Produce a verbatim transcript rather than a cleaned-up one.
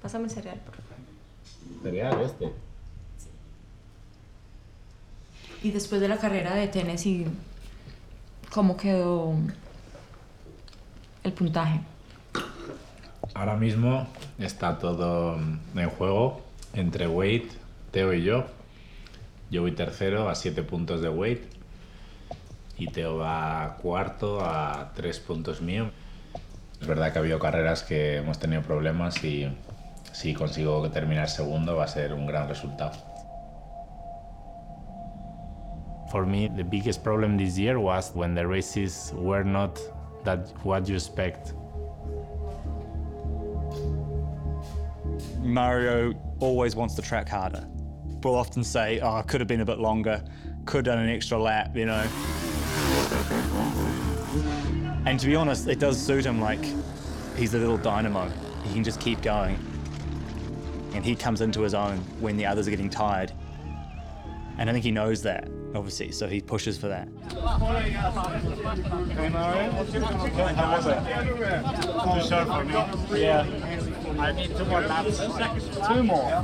Pásame el cereal, por favor. ¿Cereal este? Y después de la carrera de Tennessee, ¿cómo quedó el puntaje? Ahora mismo está todo en juego entre Wade, Teo y yo. Yo voy tercero a siete puntos de Wade y Teo va cuarto a tres puntos mío. Es verdad que ha habido carreras que hemos tenido problemas y si consigo terminar segundo va a ser un gran resultado. For me, the biggest problem this year was when the races were not that what you expect. Mario always wants to track harder. We'll often say, oh, I could have been a bit longer, could have done an extra lap, you know. And to be honest, it does suit him. Like, he's a little dynamo. He can just keep going. And he comes into his own when the others are getting tired. And I think he knows that, obviously, so he pushes for that. Hey Mario, how was it? Too sharp for me. Yeah. I need two more laps. Two more?